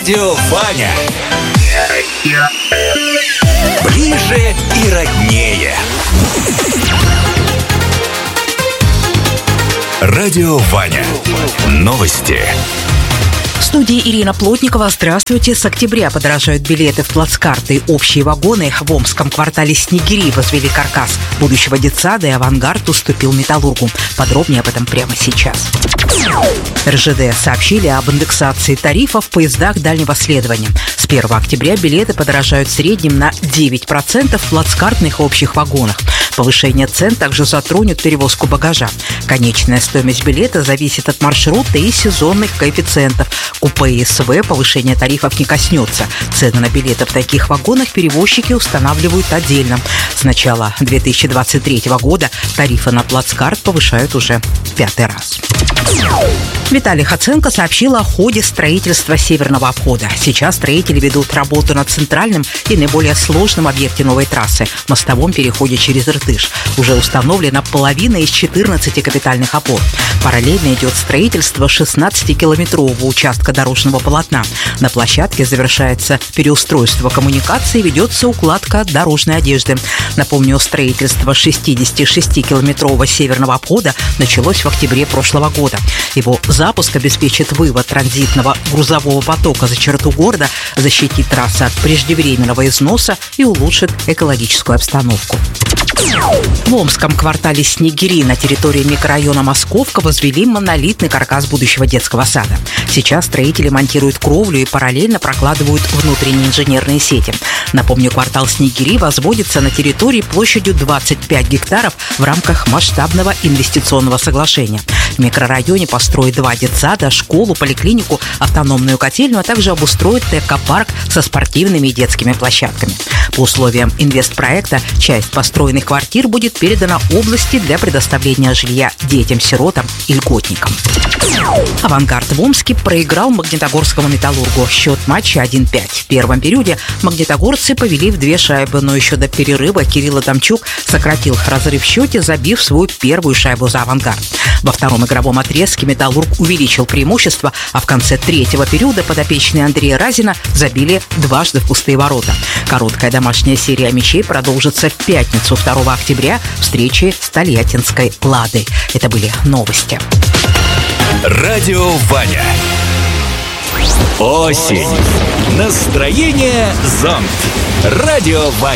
Радио Ваня. Ближе и роднее. Радио Ваня. Новости. В студии Ирина Плотникова. Здравствуйте. С октября подорожают билеты в плацкарты и общие вагоны. В Омском квартале Снегири возвели каркас будущего детсада, и «Авангард» уступил «Металлургу». Подробнее об этом прямо сейчас. РЖД сообщили об индексации тарифов в поездах дальнего следования. С 1 октября билеты подорожают в среднем на 9% в плацкартных и общих вагонах. Повышение цен также затронет перевозку багажа. Конечная стоимость билета зависит от маршрута и сезонных коэффициентов. Купе и СВ повышение тарифов не коснется. Цены на билеты в таких вагонах перевозчики устанавливают отдельно. С начала 2023 года тарифы на плацкарт повышают уже в 5-й раз. Виталий Хоценко сообщил о ходе строительства Северного обхода. Сейчас строители ведут работу над центральным и наиболее сложным объекте новой трассы – мостовом переходе через Иртыш. Уже установлена половина из 14 капитальных опор. Параллельно идет строительство 16-километрового участка дорожного полотна. На площадке завершается переустройство коммуникаций и ведется укладка дорожной одежды. Напомню, строительство 66-километрового Северного обхода началось в октябре прошлого года. Его запуск обеспечит вывод транзитного грузового потока за черту города, защитит трассу от преждевременного износа и улучшит экологическую обстановку. В Омском квартале Снегири на территории микрорайона Московка возвели монолитный каркас будущего детского сада. Сейчас строители монтируют кровлю и параллельно прокладывают внутренние инженерные сети. Напомню, квартал Снегири возводится на территории площадью 25 гектаров в рамках масштабного инвестиционного соглашения. В микрорайоне построят 2 детсада, школу, поликлинику, автономную котельную, а также обустроят ТК-парк со спортивными и детскими площадками. По условиям инвестпроекта часть построенных квартир будет передана области для предоставления жилья детям-сиротам и льготникам. «Авангард» в Омске проиграл магнитогорскому «Металлургу». Счет матча 1-5. В первом периоде магнитогорцы повели в 2 шайбы, но еще до перерыва Кирилл Адамчук сократил разрыв в счете, забив свою первую шайбу за «Авангард». Во втором игровом отрезке «Металлург» увеличил преимущество, а в конце третьего периода подопечные Андрея Разина забили дважды в пустые ворота. Короткая домашняя серия мячей продолжится в пятницу 2 октября встречи с тольяттинской «Ладой». Это были новости. Радио Ваня. Осень. Настроение зонт. Радио Ваня.